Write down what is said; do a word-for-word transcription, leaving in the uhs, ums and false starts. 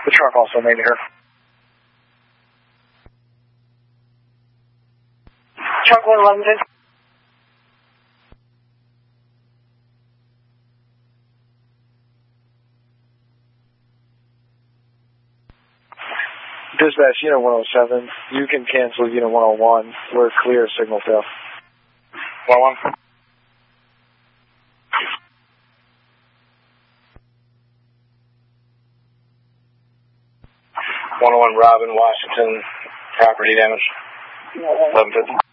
The truck also made here. Truck one eleven ten. Dispatch, Unit one oh seven. You can cancel Unit one oh one. We're clear, signal fail. one oh one. one oh one Robin, Washington, property damage. eleven fifty.